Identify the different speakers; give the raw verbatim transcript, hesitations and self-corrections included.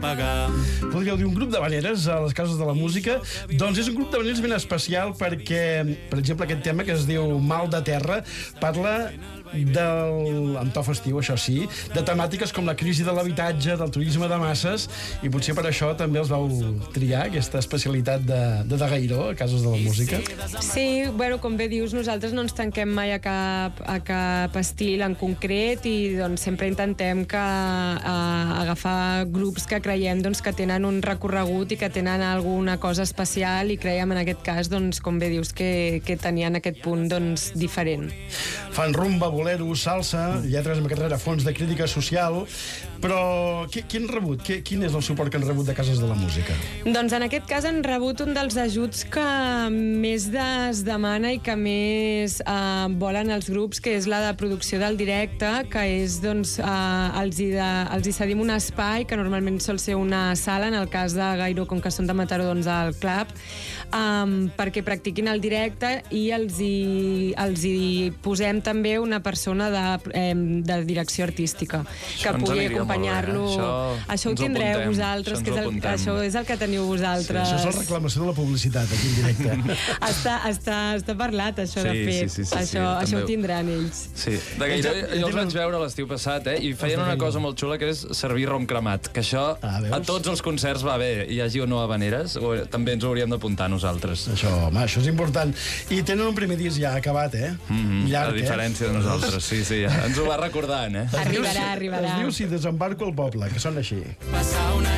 Speaker 1: pagar.
Speaker 2: Podríeu dir un grup d'havaneres a les cases de la música? Doncs és un grup d'havaneres ben especial perquè, per exemple, aquest tema que es diu Mal de Terra parla del, en to festiu, això sí, de temàtiques com la crisi de l'habitatge, del turisme de masses, i potser per això també els vau triar, aquesta especialitat de, de Daguairó a cases de la música.
Speaker 3: Sí, bueno, com bé dius, nosaltres no ens tanquem mai a cap, a cap estil en concret i doncs sempre intentem que, a, agafar grups que creiem doncs, que tenen un recorregut i que tenen alguna cosa especial, i creiem en aquest cas, doncs, com bé dius, que, que tenien aquest punt doncs, diferent.
Speaker 2: Fan rumba, bolero, salsa, lletres amb aquest rerefons de crítica social, però qui, quin rebut? Qui, quin és el suport que han rebut de cases de la música?
Speaker 3: Doncs en aquest cas han rebut un dels ajuts que més es demana i que més eh, volen els grups, que és la de producció del directe, que és, doncs, eh, els, hi de, els hi cedim un espai, que normalment sol ser una sala, en el cas de Gairo, com que són de Mataró, doncs al Club, um, perquè practiquin el directe, i els hi, els hi posem també una persona de, eh, de direcció artística que
Speaker 4: Això
Speaker 3: pugui acompanyar-lo.
Speaker 4: Això,
Speaker 3: això ho tindreu
Speaker 4: apuntem,
Speaker 3: vosaltres,
Speaker 4: això
Speaker 3: que és el, això és el que teniu vosaltres.
Speaker 2: Sí, això és la reclamació de la publicitat aquí en directe.
Speaker 3: està, està, està parlat, això,
Speaker 4: Sí,
Speaker 3: de fet.
Speaker 4: sí, sí, sí,
Speaker 3: això,
Speaker 4: sí,
Speaker 3: això
Speaker 4: també.
Speaker 3: ho tindran ells.
Speaker 4: Sí, de Gairó jo els vaig veure l'estiu passat, eh? I feien una cosa molt xula, que és servir rom cremat, que això
Speaker 2: Ah, veus?
Speaker 4: a tots els concerts va bé, hi hagi o no havaneres, o també ens ho hauríem d'apuntar nosaltres.
Speaker 2: Això, home, això és important. I tenen un primer disc ja acabat, eh?
Speaker 4: Mm-hmm,
Speaker 2: Llarg,
Speaker 4: a diferència
Speaker 2: eh?
Speaker 4: de nosaltres, sí, sí, ens ho va recordant, eh?
Speaker 3: Arribarà, arribarà.
Speaker 2: Es diu Si desembarco al poble, que són així.
Speaker 1: Passar una